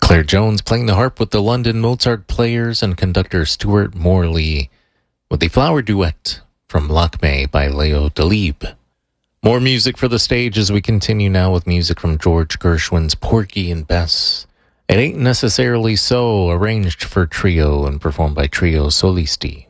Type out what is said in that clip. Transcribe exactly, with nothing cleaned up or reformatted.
Claire Jones playing the harp with the London Mozart Players and conductor Stuart Morley with the flower duet from Lakme by Leo Delibes. More music for the stage as we continue now with music from George Gershwin's Porgy and Bess. It Ain't Necessarily So, arranged for trio and performed by Trio Solisti.